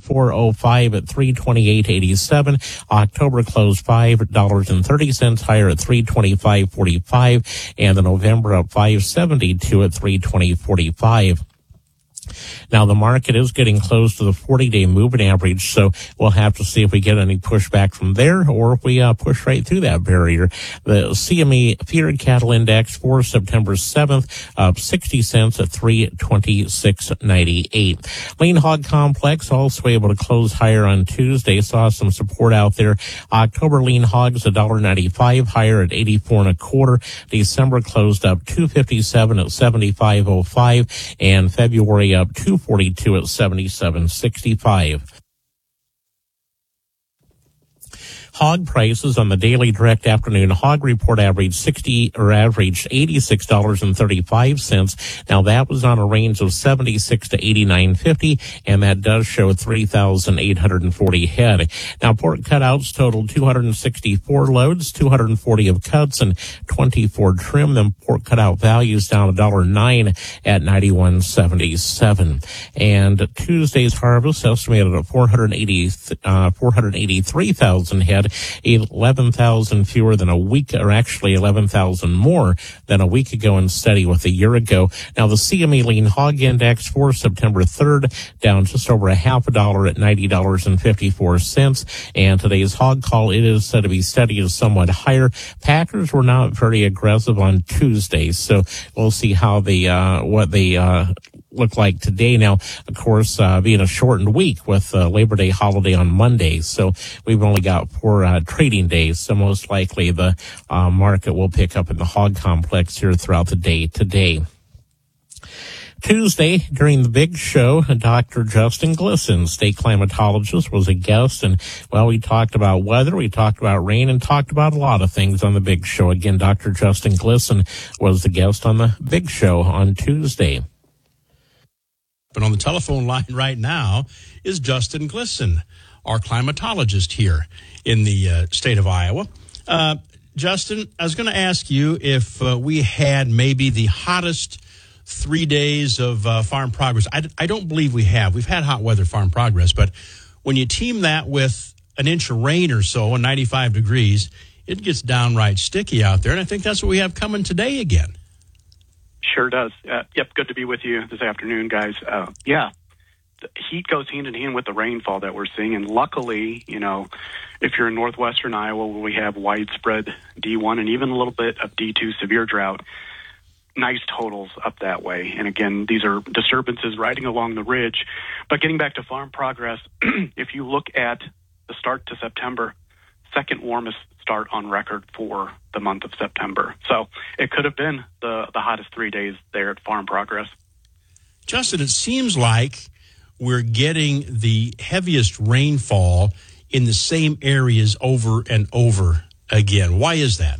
405 at $328.87. October closed $5.30 higher at $325.45, and the November up $5.72 at $320.45. Now, the market is getting close to the 40-day moving average, so we'll have to see if we get any pushback from there or if we push right through that barrier. The CME Feeder Cattle Index for September 7th up 60 cents at 326.98. Lean Hog Complex also able to close higher on Tuesday. Saw some support out there. October lean hogs $1.95 higher at 84.25. December closed up 257 at 75.05, and February up 242 at 77.65. Hog prices on the daily direct afternoon hog report averaged $86.35. Now that was on a range of 76 to 89.50, and that does show 3,840 head. Now pork cutouts totaled 264 loads, 240 of cuts and 24 trim. Then pork cutout values down $1.09 at 91.77. And Tuesday's harvest estimated at 483,000 head. 11,000 fewer than a week, or actually 11,000 more than a week ago, and steady with a year ago. Now, the CME Lean Hog Index for September 3rd down just over $0.50 at $90.54. And today's hog call, it is said to be steady as somewhat higher. Packers were not very aggressive on Tuesday, so we'll see how they look like today. Now, of course, being a shortened week with Labor Day holiday on Monday, so we've only got 4 trading days, so most likely the market will pick up in the hog complex here throughout the day today. Tuesday, during the big show, Dr. Justin Glisson, state climatologist, was a guest, and, well, we talked about weather, we talked about rain, and talked about a lot of things on the big show. Again, Dr. Justin Glisson was the guest on the big show on Tuesday. But on the telephone line right now is Justin Glisson, our climatologist here in the state of Iowa. Justin, I was going to ask you if we had maybe the hottest 3 days of farm progress. I don't believe we have. We've had hot weather farm progress, but when you team that with an inch of rain or so and 95 degrees, it gets downright sticky out there, and I think that's what we have coming today again. Sure does. Yep, good to be with you this afternoon, guys. Yeah, the heat goes hand in hand with the rainfall that we're seeing, and luckily, you know, if you're in northwestern Iowa where we have widespread D1 and even a little bit of D2 severe drought, nice totals up that way. And again, these are disturbances riding along the ridge. But getting back to farm progress, if you look at the start to September, second warmest start on record for the month of September. So it could have been the hottest 3 days there at farm progress. Justin, it seems like we're getting the heaviest rainfall in the same areas over and over again. Why is that?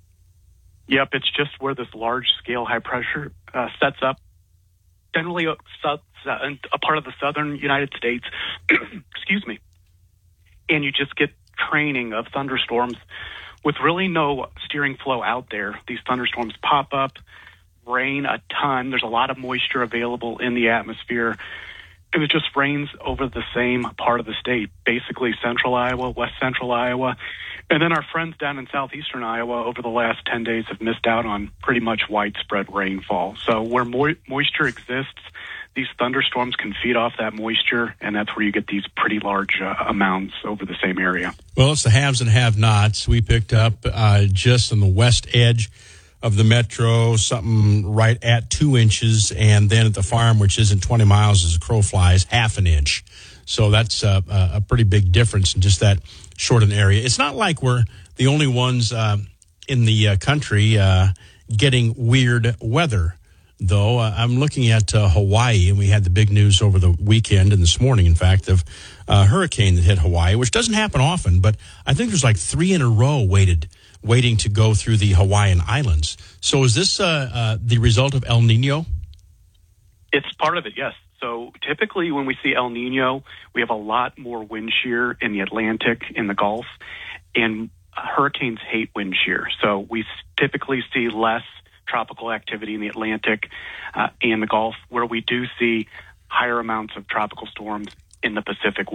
Yep, it's just where this large-scale high pressure sets up, generally a part of the southern United States, excuse me, and you just get training of thunderstorms with really no steering flow out there. These thunderstorms pop up, rain a ton. There's a lot of moisture available in the atmosphere, and it just rains over the same part of the state, basically central Iowa, west central Iowa. And then our friends down in southeastern Iowa over the last 10 days have missed out on pretty much widespread rainfall. So where moisture exists, these thunderstorms can feed off that moisture, and that's where you get these pretty large amounts over the same area. Well, it's the haves and have-nots. We picked up just on the west edge of the metro, something right at 2 inches, and then at the farm, which isn't 20 miles as a crow flies, half an inch. So that's a pretty big difference in just that short an area. It's not like we're the only ones in the country getting weird weather, though. I'm looking at Hawaii, and we had the big news over the weekend and this morning, in fact, of a hurricane that hit Hawaii, which doesn't happen often, but I think there's like 3 in a row waiting to go through the Hawaiian Islands. So is this the result of El Nino? It's part of it, yes. So typically when we see El Nino, we have a lot more wind shear in the Atlantic, in the Gulf, and hurricanes hate wind shear. So we typically see less tropical activity in the Atlantic and the Gulf, where we do see higher amounts of tropical storms in the Pacific